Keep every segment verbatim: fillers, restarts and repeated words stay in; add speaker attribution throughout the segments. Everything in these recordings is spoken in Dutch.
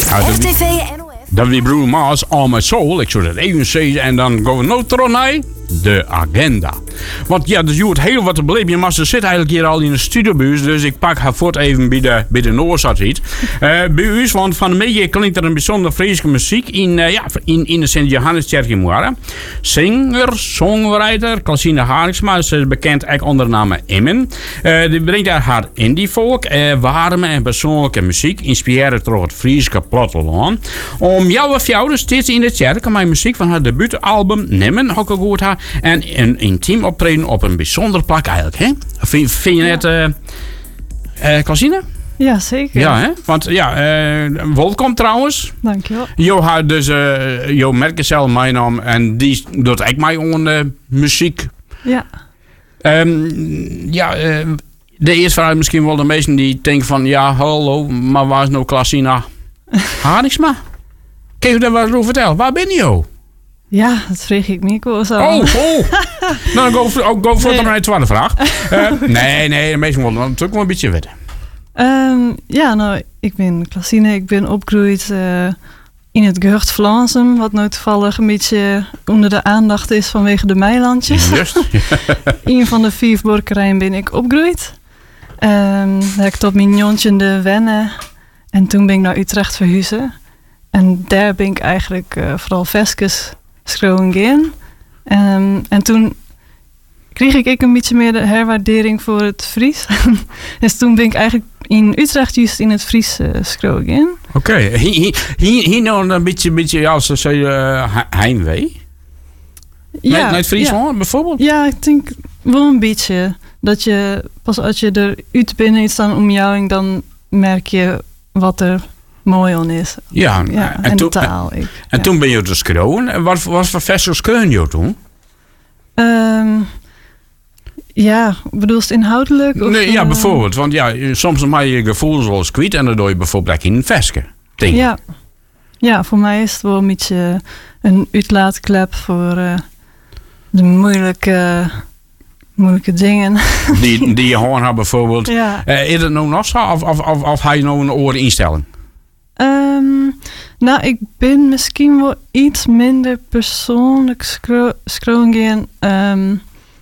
Speaker 1: R T V N O F. Dan weer Bruno Mars, All My Soul. Ik zou dat even zeggen. En dan gaan we nou terug naar de agenda. Want ja, dus je hoort heel wat te beleven. Je zit eigenlijk hier al in de studiobuis. Dus ik pak haar voort even bij de, bij de Noorzat-riet. Uh, bij u, want van de media klinkt er een bijzonder vreselijke muziek in, uh, ja, in, in de Sint-Johanneskerk in Moara. Singer, songwriter, Klasine Haringsma. Ze is bekend eigenlijk onder de naam Immen. Uh, die brengt daar haar indie-folk, uh, warme en persoonlijke muziek. Inspireren door het Friese platteland. Om jou of jou dus steeds in de kerk mijn muziek van haar debuutalbum Nimmen ook al goed haar. En een intiem optreden op een bijzonder plek eigenlijk. Hè? Vind, vind je het, uh, uh, Klasine?
Speaker 2: Ja, zeker.
Speaker 1: Ja, hè? Want ja, uh, welkom trouwens.
Speaker 2: Dankjewel.
Speaker 1: Jo had dus, uh, jo merkt zelf mijn naam en die doet echt mij on uh, muziek.
Speaker 2: Ja.
Speaker 1: Um, ja, uh, de eerste vraag misschien wel de meesten die denken van, ja, hallo, maar waar is nou Klasine Haringsma? Kun je daar wat over vertellen? Waar ben je?
Speaker 2: Ja, dat vreeg ik niet. Zo.
Speaker 1: Oh, oh. Nou, go voor, oh, go voor nee. de tweede vraag. Uh, nee, nee, de meesten willen natuurlijk wel een beetje weten.
Speaker 2: Um, ja, nou, ik ben Klasine. Ik ben opgegroeid uh, in het gehucht Vlansum, wat nou toevallig een beetje onder de aandacht is vanwege de meilandjes.
Speaker 1: Juist.
Speaker 2: Een van de vier borkerijen ben ik opgegroeid. Um, daar heb ik tot mijn jontje de wennen. En toen ben ik naar Utrecht verhuizen. En daar ben ik eigenlijk uh, vooral vestjes schreeuwen gaan. Um, en toen kreeg ik een beetje meer de herwaardering voor het Fries. Dus toen ben ik eigenlijk in Utrecht juist in het Fries uh, schreeuwen gaan.
Speaker 1: Oké, okay. hier, hier, hier nou een beetje, beetje ja, als ze uh, heimwee? Ja, naar het Friesland ja. bijvoorbeeld?
Speaker 2: Ja, ik denk wel een beetje. Dat je pas als je er uit binnen is dan om jou, dan merk je wat er mooi on is.
Speaker 1: Ja,
Speaker 2: ja en, en, toen, taal, ik,
Speaker 1: en
Speaker 2: ja.
Speaker 1: toen ben je te schreeuwen. Wat, wat voor festivals kun je toen?
Speaker 2: Um, ja, bedoel je het inhoudelijk? Of,
Speaker 1: nee, ja,
Speaker 2: uh,
Speaker 1: bijvoorbeeld. Want ja, soms maak je je gevoel zoals kwijt en dan doe je bijvoorbeeld in een festje.
Speaker 2: Ja. ja, voor mij is het wel een beetje een uitlaatklep voor uh, de moeilijke, moeilijke dingen.
Speaker 1: Die, die je gewoon hebt bijvoorbeeld.
Speaker 2: Ja.
Speaker 1: Uh, is het nou nog zo of, of, of, of heb je nou een oren instelling?
Speaker 2: Um, nou, ik ben misschien wel iets minder persoonlijk scrollen gaan. Um,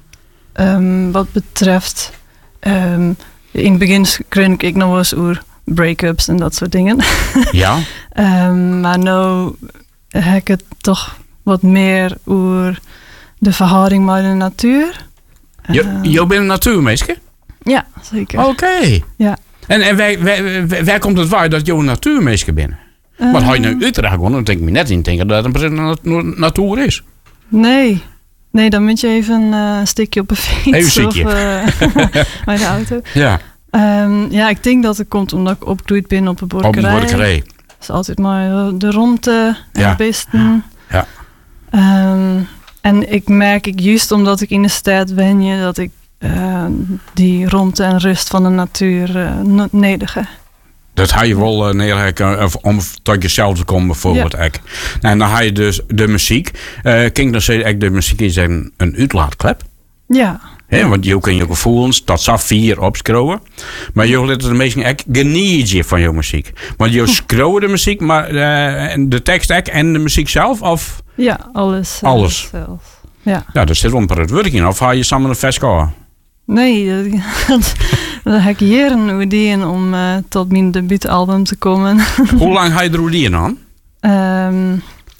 Speaker 2: um, wat betreft. Um, in het begin kreeg ik nog wel eens over break-ups en dat soort dingen.
Speaker 1: Ja.
Speaker 2: um, maar nu heb ik het toch wat meer over de verhouding met de natuur.
Speaker 1: Je, uh, je bent een natuurmeisje?
Speaker 2: Ja, zeker.
Speaker 1: Oké. Okay.
Speaker 2: Ja.
Speaker 1: En, en waar, waar, waar, waar komt het waar dat je een natuurmeisje bent? Uh, Wat had je nou Utrecht gewoon? Dan denk ik me net in denken dat het een natuur is.
Speaker 2: Nee. Nee, dan moet je even uh, een stukje op een fiets.
Speaker 1: Even een stukje.
Speaker 2: Of uh, bij de auto.
Speaker 1: Ja.
Speaker 2: Um, ja, ik denk dat het komt omdat ik opgegroeid ben op een borkerij.
Speaker 1: Op een borkerij.
Speaker 2: Het is altijd maar de romte en
Speaker 1: ja.
Speaker 2: de beesten.
Speaker 1: Ja.
Speaker 2: Um, en ik merk ik juist omdat ik in de stad ben je dat ik uh, die romte en rust van de natuur uh, nodig heb.
Speaker 1: Dat ga je wel uh, neerleggen om tot jezelf te komen bijvoorbeeld. Ja. Nou, en dan ga je dus de muziek. Uh, Kijk, dan zeg je de muziek is een, een uitlaatklep.
Speaker 2: Ja.
Speaker 1: He, want je kan je gevoelens, dat zou vier opschreeuwen. Maar je let de meesten echt geniet van je muziek. Want je schreeuwen de muziek, maar uh, de tekst en de muziek zelf? Of?
Speaker 2: Ja, alles. Uh,
Speaker 1: alles.
Speaker 2: Zelf. Ja.
Speaker 1: Ja, er zit wel een paar werk in. Of ga je samen een fest gaan?
Speaker 2: Nee, dat, dat heb ik hier een idee om uh, tot mijn debuutalbum te komen.
Speaker 1: Hoe lang ga je er die dan?
Speaker 2: Um,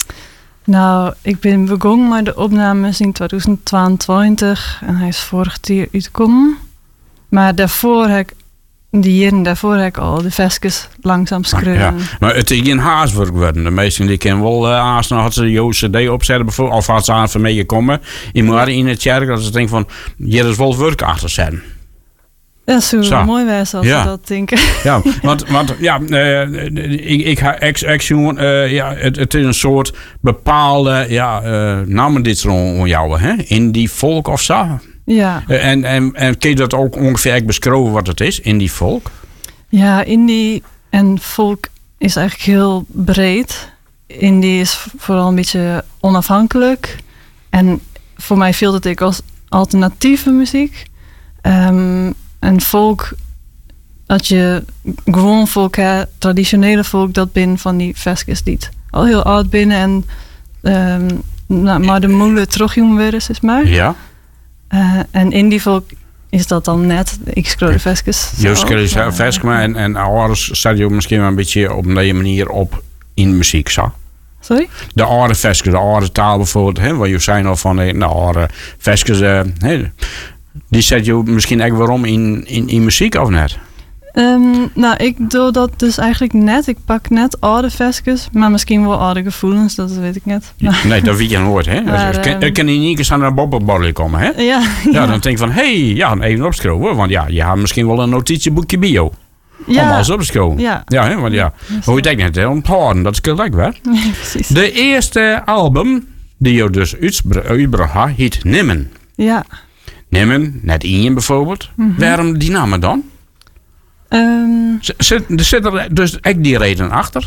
Speaker 2: nou, ik ben begonnen met de opnames in twintig tweeëntwintig en hij is vorig jaar uitgekomen. Maar daarvoor heb ik, die jaren daarvoor heb ik al de vestjes langzaam schreeuwen.
Speaker 1: Ja, maar het is geen haastwerk worden. De meesten die kennen wel uh, haast, dan had ze jouw cd opzetten bijvoorbeeld, of had ze aan van meegekomen. In maar in het kerk, dat ze denken van, hier is wel werk achter zetten.
Speaker 2: Dat zou wel mooi wezen als
Speaker 1: ja.
Speaker 2: we dat denken.
Speaker 1: Ja, want, want ja, uh, ik, ik ga ex uh, ja, het, het is een soort bepaalde, ja, uh, namen dit rond jou, hè? In die volk of zo.
Speaker 2: Ja.
Speaker 1: Uh, en, en, en kun je dat ook ongeveer beschrijven wat het is, in die volk?
Speaker 2: Ja, indie en folk is eigenlijk heel breed. Indie is vooral een beetje onafhankelijk. En voor mij viel het ik als alternatieve muziek. Um, en folk als je gewoon volk hebt, traditionele volk, dat bin van die vestjes die het al heel oud binnen en um, nou, maar de moeilijk terugjongen weer is, is maar.
Speaker 1: Ja.
Speaker 2: Uh, en in die volk is dat dan net, ik scroll de vestjes.
Speaker 1: Je scroll de vestjes, en, en ouders staat je misschien wel een beetje op een manier op in muziek, zo.
Speaker 2: Sorry?
Speaker 1: De oude vestjes, de oude taal bijvoorbeeld, hè, waar je zei al van, de oude vestjes, uh, hè, die zet je misschien echt waarom in, in, in muziek of net?
Speaker 2: Um, nou, ik doe dat dus eigenlijk net. Ik pak net oude vestjes, maar misschien wel oude gevoelens, dat weet ik net.
Speaker 1: Nee, dat weet je nooit, hè? Maar, um, ik kan niet eens aan een bobberborrel komen, hè?
Speaker 2: Ja, ja.
Speaker 1: Ja, dan denk ik van, hé, hey, ja, even opschrijven, want ja, je hebt misschien wel een notitieboekje bio.
Speaker 2: Ja.
Speaker 1: Om alles op te schrijven.
Speaker 2: Ja.
Speaker 1: Ja, hè, want ja, hoe je denkt net, hè, onthouden, dat is heel lekker, hè?
Speaker 2: Ja, precies.
Speaker 1: De eerste album die je dus uitbracht had, heet Nimmen.
Speaker 2: Ja.
Speaker 1: Nimmen, net Ian bijvoorbeeld. Mm-hmm. Waarom die namen dan?
Speaker 2: Um,
Speaker 1: zit, er zit er dus echt die reden achter?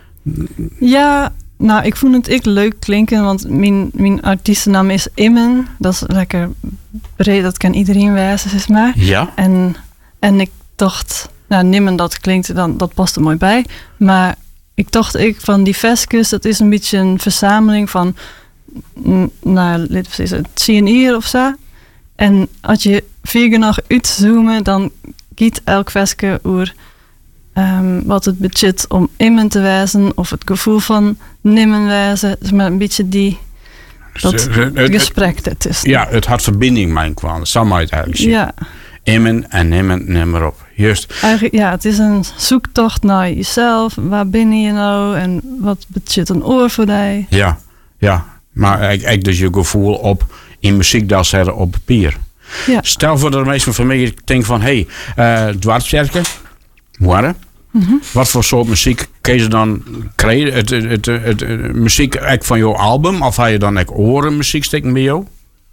Speaker 2: Ja, nou, ik vond het ik leuk klinken, want mijn, mijn artiestennaam is Immen. Dat is lekker breed, dat kan iedereen wijzen, zeg maar.
Speaker 1: Ja.
Speaker 2: En, en ik dacht, nou, Nimmen, dat klinkt, dan, dat past er mooi bij. Maar ik dacht, ik van die vestjes, dat is een beetje een verzameling van, nou, laten we zeggen, tien hier of zo. En als je vier genoeg uitzoomen, dan giet elk vestje over um, wat het budget om Immen te wijzen of het gevoel van Nimmen wijzen. Dus maar een beetje die dat het, het, gesprek ertussen.
Speaker 1: Ja, het had verbinding mijn kwam. Dat zou mij het eigenlijk zien.
Speaker 2: Ja.
Speaker 1: Immen en Nimmen, neem maar op. Juist.
Speaker 2: Eigenlijk, ja, het is een zoektocht naar jezelf. Waar ben je nou en wat betekent een oor voor jou?
Speaker 1: Ja, ja. Maar eigenlijk dus je gevoel op in muziek dat zetten op papier.
Speaker 2: Ja.
Speaker 1: Stel voor dat de meeste van mij denken van, hé, hey, uh, dwarskerken, moeder. Mm-hmm. Wat voor soort muziek kun je dan krijgen? Het, het, het, het, het, het muziek echt van jouw album? Of had je dan echt oren muziek steken bij jou?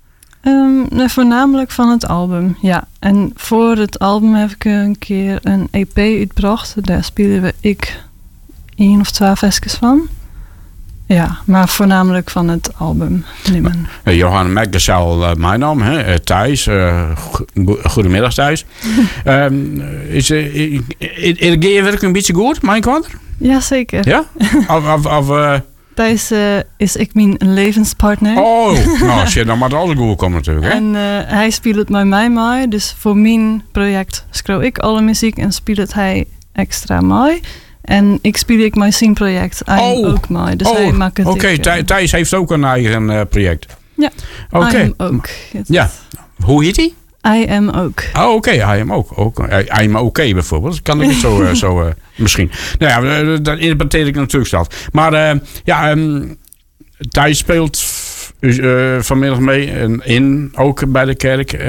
Speaker 2: Um, nee, voornamelijk van het album, ja. En voor het album heb ik een keer een E P uitgebracht. Daar spelen we ik één of twee vestjes van. Ja, maar voornamelijk van het album Nimmen.
Speaker 1: Uh, Johan Mekker is al uh, mijn naam, hè? Uh, Thijs. Uh, go- goedemiddag Thijs. um, is uh, het werk een beetje goed, mijn kant?
Speaker 2: Jazeker.
Speaker 1: Ja? Of, of, of, uh...
Speaker 2: Thijs uh, is ik mijn levenspartner.
Speaker 1: Oh, nou shit, dan moet alles goed komen natuurlijk. Hè?
Speaker 2: En uh, hij speelt het met mij mee. Dus voor mijn project schreeuw ik alle muziek en speelt hij extra mooi. En ik speel ik mijn zijn project oh. ook mee. Dus
Speaker 1: oh.
Speaker 2: hij maakt het.
Speaker 1: Oké, okay. Thijs heeft ook een eigen uh, project.
Speaker 2: Ja,
Speaker 1: oké.
Speaker 2: Okay. I am ook.
Speaker 1: Ja, hoe heet hij?
Speaker 2: I am ook.
Speaker 1: Oh, oké, okay. I am ook. ook. I am oké okay, bijvoorbeeld. Kan ik het zo, uh, zo uh, misschien. Nou ja, dat interpreteer ik natuurlijk zelf. Maar uh, ja, um, Thijs speelt uh, vanmiddag mee in, ook bij de kerk. Uh,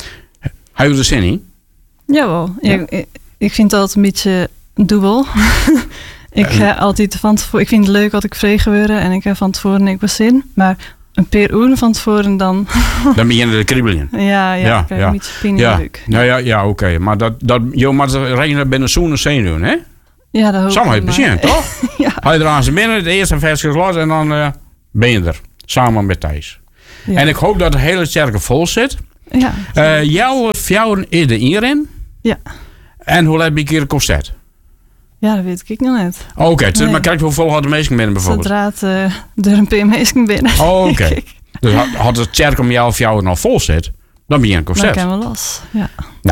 Speaker 1: hij heeft er zin in?
Speaker 2: Jawel. Ja. Ik, ik, ik vind dat een beetje dubbel. ik ga altijd van tevoren. Ik vind het leuk dat ik vrij gebeuren en ik heb van tevoren ik was zin. Maar een paar uur van tevoren dan.
Speaker 1: Dan beginnen de kriebelingen.
Speaker 2: Ja, ja, ja, ik ja. Een beetje pijn
Speaker 1: ja.
Speaker 2: leuk.
Speaker 1: Ja, ja, ja, oké. Okay. Maar dat, dat, joh, maar dat regenen binnen zo'n zin doen, hè?
Speaker 2: Ja, dat hoop ik.
Speaker 1: Samen het begin, toch?
Speaker 2: Ja.
Speaker 1: Ga je er aan ze binnen, het eerste versjes los en dan uh, ben je er. Samen met Thijs. Ja. En ik hoop dat de hele kerk vol zit.
Speaker 2: Ja.
Speaker 1: Uh, jouw fjouwen is er hierin.
Speaker 2: Ja.
Speaker 1: En hoe laat ben je een concert?
Speaker 2: Ja, dat weet ik nog niet.
Speaker 1: Oké, okay, nee. Maar kijk hoeveel hadden mensen binnen bijvoorbeeld?
Speaker 2: Zodra het uh, er een paar mensen binnen.
Speaker 1: Oh, oké. Okay. Dus had, had de kerk om jou of jou al vol zit, dan ben je een concert.
Speaker 2: Dan kan wel los, ja.
Speaker 1: Nou,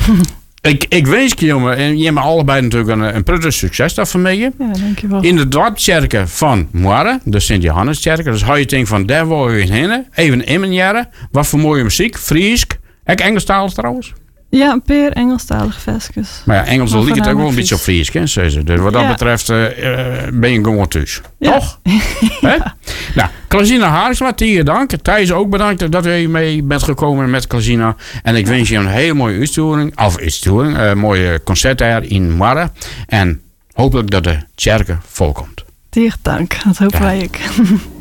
Speaker 1: ik, ik wens je, jongen, en je hebt allebei natuurlijk een, een prettig succes daarvan mee.
Speaker 2: Ja, dankjewel.
Speaker 1: In de dorpskerken van Moire, de Sint-Johanneskerk. Dus hou je denkt van, daar wil je heen. Even in mijn jaren. Wat voor mooie muziek. Friesk. Heb ik Engelstalig trouwens?
Speaker 2: Ja, een paar Engelstalige vestjes.
Speaker 1: Maar ja, Engels ligt het ook wel een beetje op Fries, hè, ze. Dus wat dat ja. betreft uh, ben je gewoon thuis. Ja. Toch? Ja. Nou, Klazina Haarsma, tegen dank. Thijs ook bedankt dat u mee bent gekomen met Klazina. En ik wens je een hele mooie uitstoring. Of uitstoring. Een uh, mooie concert daar in Marre. En hopelijk dat de kerken volkomt.
Speaker 2: Tegen dank. Dat hoop wij ik.